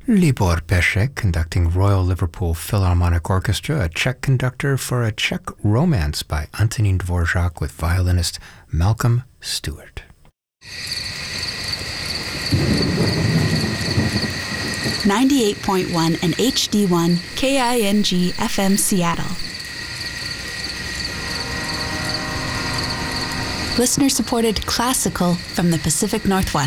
Libor Pesek conducting Royal Liverpool Philharmonic Orchestra, a Czech conductor for A Czech Romance by Antonín Dvořák with violinist Malcolm Stewart. .1 and HD1 KING FM Seattle. Listener-supported classical from the Pacific Northwest.